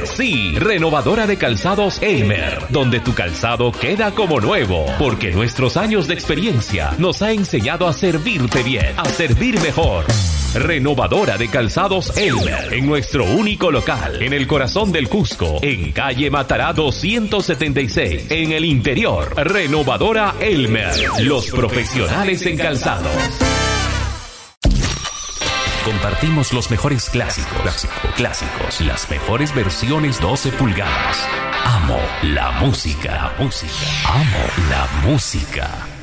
Sí, renovadora de calzados Elmer, donde tu calzado queda como nuevo, porque nuestros años de experiencia nos ha enseñado a servirte bien, a servir mejor. Renovadora de calzados Elmer, en nuestro único local, en el corazón del Cusco, en calle Matará 276, en el interior. Renovadora Elmer, los profesionales en calzados. Compartimos los mejores clásicos, las mejores versiones 12 pulgadas. Amo la música, amo la música.